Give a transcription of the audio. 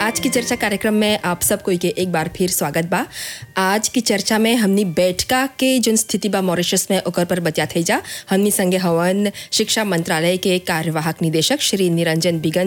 आज की चर्चा कार्यक्रम में आप सबको के एक बार फिर स्वागत बा। आज की चर्चा में हमनी बैठका के जोन स्थिति बा मॉरिशस में ओकर पर बतियात है जा। हमनी संगे हवन शिक्षा मंत्रालय के कार्यवाहक निदेशक श्री निरंजन बिगन